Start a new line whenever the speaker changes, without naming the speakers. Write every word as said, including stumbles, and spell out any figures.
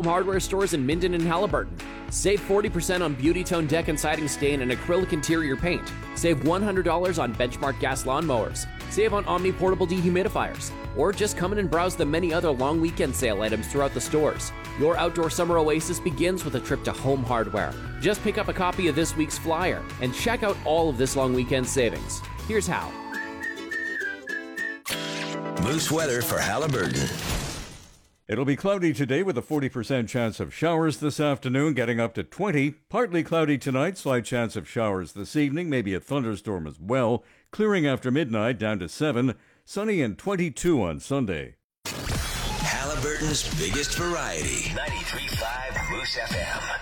Hardware stores in Minden and Halliburton. Save forty percent on Beauty Tone deck and siding stain and acrylic interior paint. Save one hundred dollars on Benchmark gas lawnmowers. Save on Omni portable dehumidifiers. Or just come in and browse the many other long weekend sale items throughout the stores. Your outdoor summer oasis begins with a trip to Home Hardware. Just pick up a copy of this week's flyer and check out all of this long weekend savings. Here's how.
Moose weather for Halliburton.
It'll be cloudy today with a forty percent chance of showers this afternoon, getting up to twenty. Partly cloudy tonight, slight chance of showers this evening, maybe a thunderstorm as well. Clearing after midnight, down to seven. Sunny and twenty-two on Sunday.
Halliburton's biggest variety. ninety-three point five Moose F M.